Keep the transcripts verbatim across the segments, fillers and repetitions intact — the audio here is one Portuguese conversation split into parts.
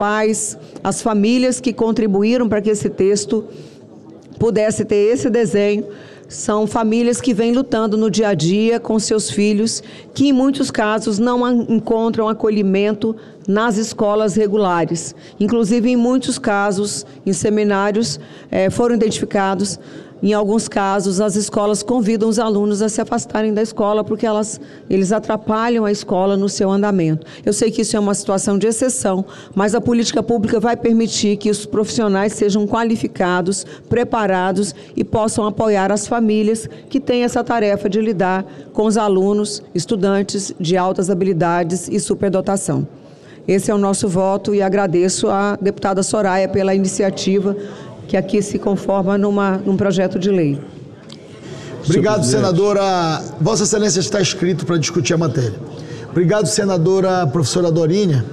pais, as famílias que contribuíram para que esse texto pudesse ter esse desenho. São famílias que vêm lutando no dia a dia com seus filhos, que em muitos casos não encontram acolhimento nas escolas regulares. Inclusive, em muitos casos, em seminários, eh, foram identificados, em alguns casos, as escolas convidam os alunos a se afastarem da escola porque elas, eles atrapalham a escola no seu andamento. Eu sei que isso é uma situação de exceção, mas a política pública vai permitir que os profissionais sejam qualificados, preparados e possam apoiar as famílias que têm essa tarefa de lidar com os alunos, estudantes de altas habilidades e superdotação. Esse é o nosso voto e agradeço à deputada Soraya pela iniciativa que aqui se conforma numa, num projeto de lei. Obrigado, senadora. Vossa Excelência está inscrito para discutir a matéria. Obrigado, senadora professora Dorinha.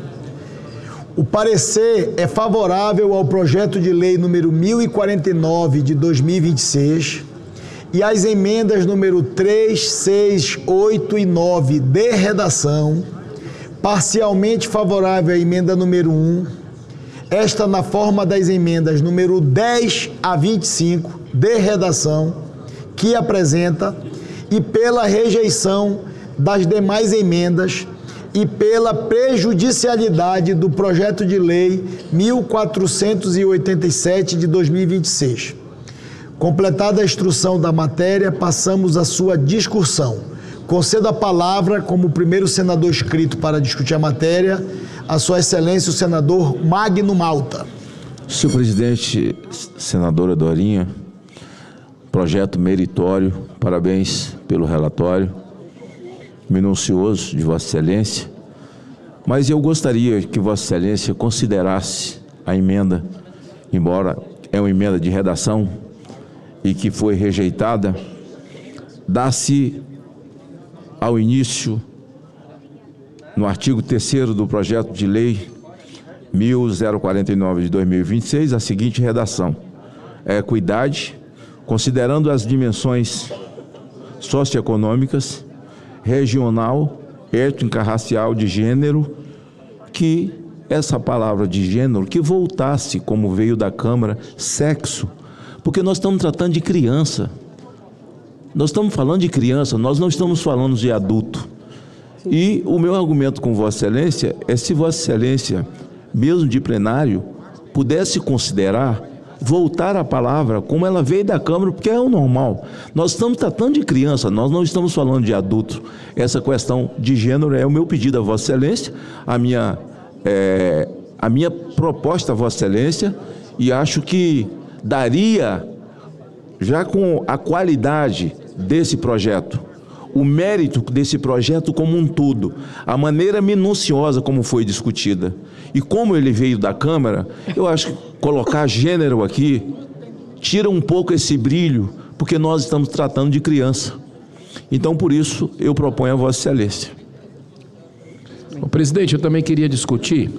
O parecer é favorável ao projeto de lei número mil e quarenta e nove de dois mil e vinte e seis e às emendas número três, seis, oito e nove de redação, parcialmente favorável à emenda número um, esta na forma das emendas número dez a vinte e cinco de redação, que apresenta, e pela rejeição das demais emendas e pela prejudicialidade do projeto de lei mil quatrocentos e oitenta e sete de dois mil e vinte e seis. Completada a instrução da matéria, passamos à sua discussão. Concedo a palavra como primeiro senador inscrito para discutir a matéria, a Sua Excelência, o senador Magno Malta. Senhor presidente, senadora Dorinha, projeto meritório, parabéns pelo relatório, minucioso de Vossa Excelência, mas eu gostaria que Vossa Excelência considerasse a emenda, embora é uma emenda de redação e que foi rejeitada, dá-se ao início, no artigo terceiro do projeto de lei mil quarenta e nove de dois mil e vinte e seis, a seguinte redação: é equidade, considerando as dimensões socioeconômicas, regional, étnica, racial, de gênero, que essa palavra de gênero, que voltasse, como veio da Câmara, sexo, porque nós estamos tratando de criança. Nós estamos falando de criança, nós não estamos falando de adulto. E o meu argumento com Vossa Excelência é se Vossa Excelência, mesmo de plenário, pudesse considerar voltar a palavra como ela veio da Câmara, porque é o normal. Nós estamos tratando de criança, nós não estamos falando de adulto. Essa questão de gênero é o meu pedido a Vossa Excelência, a minha, é, a minha proposta a Vossa Excelência, e acho que daria, já com a qualidade desse projeto, o mérito desse projeto como um todo, a maneira minuciosa como foi discutida e como ele veio da Câmara, eu acho que colocar gênero aqui tira um pouco esse brilho, porque nós estamos tratando de criança. Então, por isso, eu proponho a Vossa Excelência. O presidente, eu também queria discutir.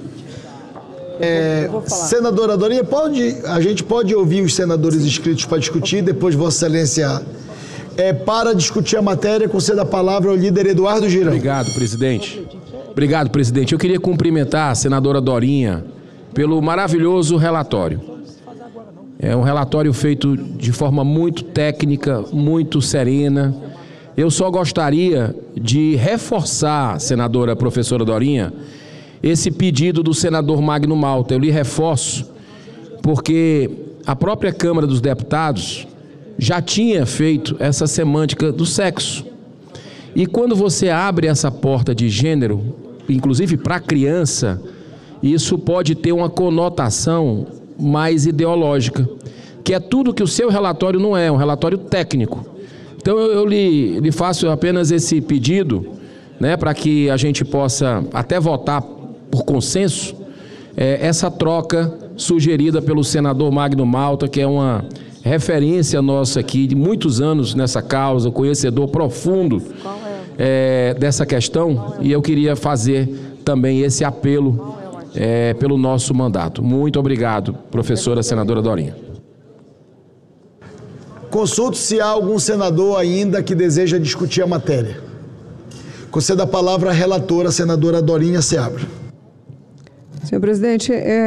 É, senadora Dorinha, pode, a gente pode ouvir os senadores inscritos para discutir, depois Vossa Excelência... É, para discutir a matéria, conceda a palavra ao líder Eduardo Girão. Obrigado, presidente. Obrigado, presidente. Eu queria cumprimentar a senadora Dorinha pelo maravilhoso relatório. É um relatório feito de forma muito técnica, muito serena. Eu só gostaria de reforçar, senadora professora Dorinha, esse pedido do senador Magno Malta. Eu lhe reforço, porque a própria Câmara dos Deputados já tinha feito essa semântica do sexo. E quando você abre essa porta de gênero, inclusive para a criança, isso pode ter uma conotação mais ideológica, que é tudo que o seu relatório não é, um relatório técnico. Então eu, eu lhe, lhe faço apenas esse pedido, né, para que a gente possa até votar por consenso, é, essa troca sugerida pelo senador Magno Malta, que é uma referência nossa aqui, de muitos anos nessa causa, conhecedor profundo é, dessa questão, e eu queria fazer também esse apelo é, pelo nosso mandato. Muito obrigado, professora senadora Dorinha. Consulto se há algum senador ainda que deseja discutir a matéria. Conceda a palavra à relatora, senadora Dorinha Seabra. Senhor presidente, é,